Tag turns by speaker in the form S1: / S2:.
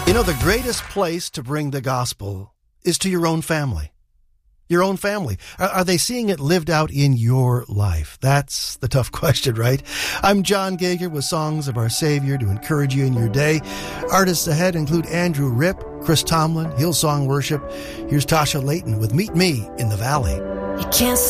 S1: You know, the greatest place to bring the gospel is to your own family. Your own family. Are they seeing it lived out in your life? That's the tough question, right? I'm John Gager with Songs of Our Savior to encourage you in your day. Artists ahead include Andrew Ripp, Chris Tomlin, Hillsong Worship. Here's Tasha Layton with Meet Me in the Valley.
S2: You can't